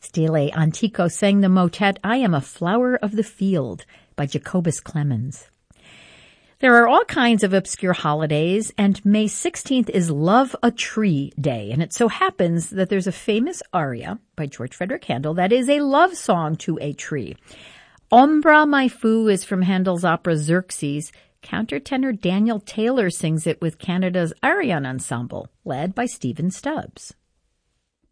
Stile Antico sang the motet I Am a Flower of the Field by Jacobus Clemens. There are all kinds of obscure holidays, and May 16th is Love a Tree Day, and it so happens that there's a famous aria by George Frederick Handel that is a love song to a tree. Ombra My Foo is from Handel's opera Xerxes. Countertenor Daniel Taylor sings it with Canada's Ariane Ensemble, led by Stephen Stubbs.